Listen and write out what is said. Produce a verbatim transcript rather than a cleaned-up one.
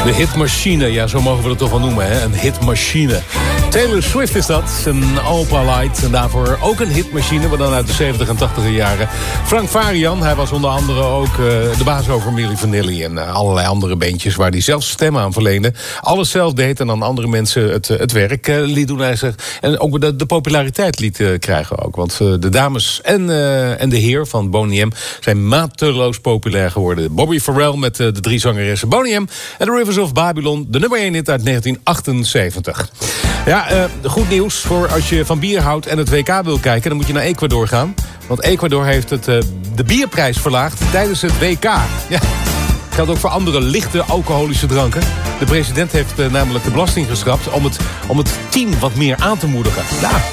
De hitmachine, ja, zo mogen we het toch wel noemen, hè? Een hitmachine. Taylor Swift is dat, een Opalite. En daarvoor ook een hitmachine, maar dan uit de zeventig en tachtig jaren. Frank Farian, hij was onder andere ook uh, de baas over Milli Vanilli... en uh, allerlei andere bandjes waar hij zelf stemmen aan verleende. Alles zelf deed en dan andere mensen het, het werk uh, liet doen. Hij zegt, en ook de, de populariteit liet uh, krijgen ook. Want uh, de dames en, uh, en de heer van Boney M zijn mateloos populair geworden. Bobby Farrell met uh, de drie zangeressen Boney M en The Rivers of Babylon, de nummer één hit uit negentien achtenzeventig. Ja, uh, goed nieuws voor als je van bier houdt en het W K wil kijken. Dan moet je naar Ecuador gaan. Want Ecuador heeft het, uh, de bierprijs verlaagd tijdens het W K. Ja, geldt ook voor andere lichte alcoholische dranken. De president heeft uh, namelijk de belasting geschrapt om het, om het team wat meer aan te moedigen. Nou,